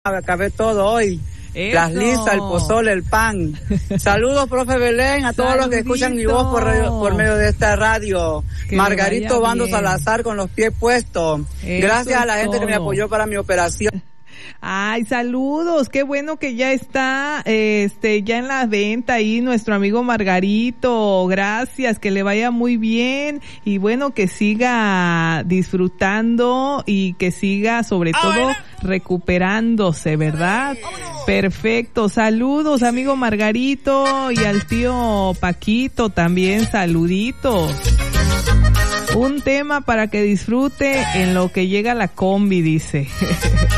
acabé todo hoy. Eso. Las lisas, el pozole, el pan. Saludos, profe Belén, a todos los que escuchan mi voz por medio de esta radio. Que Margarito Bando bien. Salazar con los pies puestos. Eso Gracias a la es gente que me todo. apoyó para mi operación. Ay, saludos, qué bueno que ya está, ya en la venta ahí nuestro amigo Margarito, gracias, que le vaya muy bien y bueno, que siga disfrutando y que siga sobre todo recuperándose, ¿verdad? Perfecto, saludos amigo Margarito y al tío Paquito también, saluditos. Un tema para que disfrute en lo que llega la combi, dice.